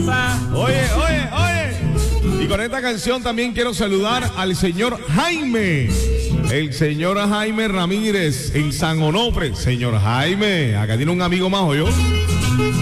Oye, oye, oye. Y con esta canción también quiero saludar al señor Jaime. El señor Jaime Ramírez en San Onofre. Señor Jaime, acá tiene un amigo más, ¿o yo?